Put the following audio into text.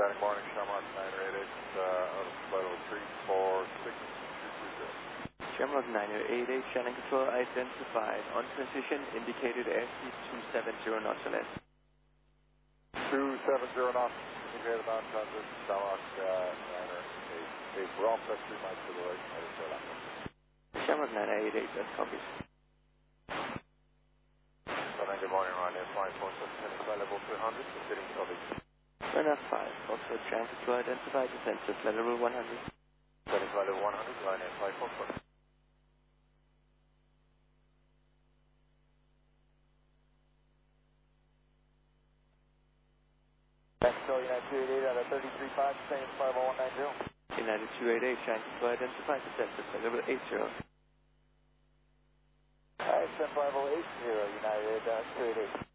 Good morning, Shamrock 988, out of flight level 346. Shamrock 988, Shannon Control identified. On transition, indicated airspeed 270 knots or less. 270 knots, indicated on transit, Shamrock 988. We're off that 3 miles to the right, headed for that. Shamrock 988, that's copies. Good morning, Ryanair 547, heading flight level 300, sitting coverage. Runner 5, Foxtrot Shannon Control identified, descent to flight level 100. Heading flight level 100, Ryanair 547. Control United 288 out of 33.5, descending to flight level 190. United 288, Shannon Control identified, descent to flight level 80. Alright, descent flight level 80, United 288.